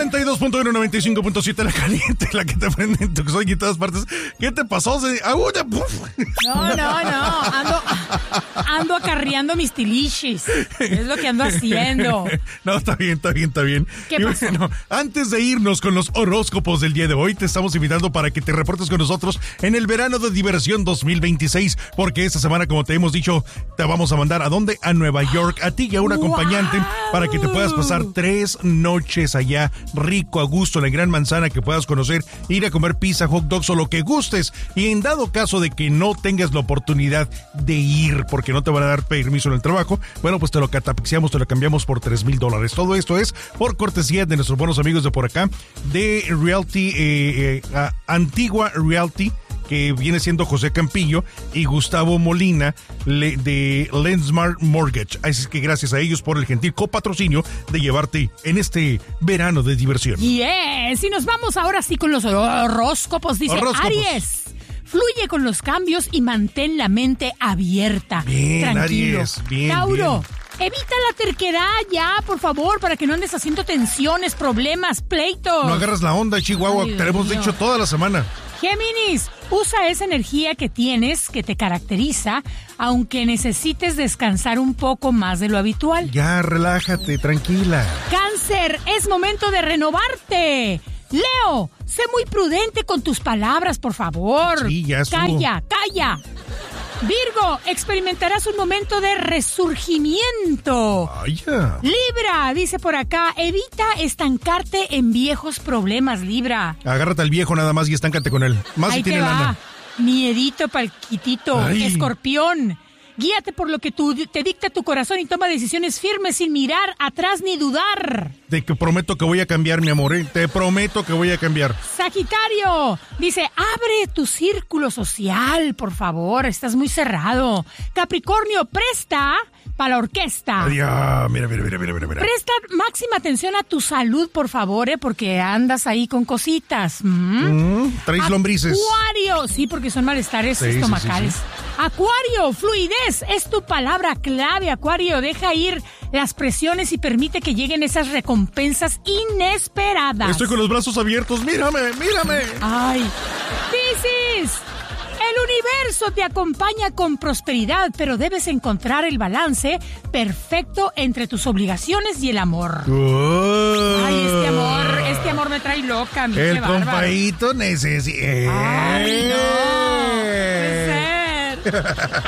92.1, 95.7, la caliente, la que te prende en tu soy y todas partes. ¿Qué te pasó? No. Ando acarreando mis tilichis. Es lo que ando haciendo. No, está bien. ¿Qué pasó? Bueno, antes de irnos con los horóscopos del día de hoy, te estamos invitando para que te reportes con nosotros en el verano de diversión 2026, porque esta semana, como te hemos dicho, te vamos a mandar ¿a dónde? A Nueva York, a ti y a un acompañante, para que te puedas pasar 3 noches allá, rico, a gusto, en la Gran Manzana, que puedas conocer, ir a comer pizza, hot dogs o lo que gustes. Y en dado caso de que no tengas la oportunidad de ir porque no te van a dar permiso en el trabajo, bueno, pues te lo catapixiamos, te lo cambiamos por $3,000. Todo esto es por cortesía de nuestros buenos amigos de por acá, de Realty, Antigua Realty, que viene siendo José Campillo y Gustavo Molina de Lensmart Mortgage. Así que gracias a ellos por el gentil copatrocinio de llevarte en este verano de diversión. Yes, y nos vamos ahora sí con los horóscopos. Dice Aries, fluye con los cambios y mantén la mente abierta. Bien, tranquilo. Aries, bien. Tauro, evita la terquedad ya, por favor, para que no andes haciendo tensiones, problemas, pleitos. No agarras la onda, Chihuahua. Te lo hemos dicho toda la semana. Géminis, usa esa energía que tienes, que te caracteriza, aunque necesites descansar un poco más de lo habitual. Ya, relájate, tranquila. Cáncer, es momento de renovarte. Leo, sé muy prudente con tus palabras, por favor. Sí, ya estuvo. Calla. Virgo, experimentarás un momento de resurgimiento. Vaya. Libra, dice por acá, evita estancarte en viejos problemas, Libra. Agárrate al viejo nada más y estáncate con él. Más Ahí si tiene te va. lana. Miedito palquitito. Ay. Escorpión, guíate por lo que te dicta tu corazón y toma decisiones firmes sin mirar atrás ni dudar. Te prometo que voy a cambiar, mi amor. Te prometo que voy a cambiar. Sagitario, dice, abre tu círculo social, por favor, estás muy cerrado. Capricornio, presta para la orquesta. Adiós. Mira. Presta máxima atención a tu salud, por favor, porque andas ahí con cositas. Traes lombrices. Acuario, sí, porque son malestares estomacales. Sí. Acuario, fluidez, es tu palabra clave, Acuario. Deja ir las presiones y permite que lleguen esas recompensas inesperadas. Estoy con los brazos abiertos, mírame. Ay, Piscis, el universo te acompaña con prosperidad, pero debes encontrar el balance perfecto entre tus obligaciones y el amor. Ay, este amor me trae loca. El compadito necesita. Ay, no.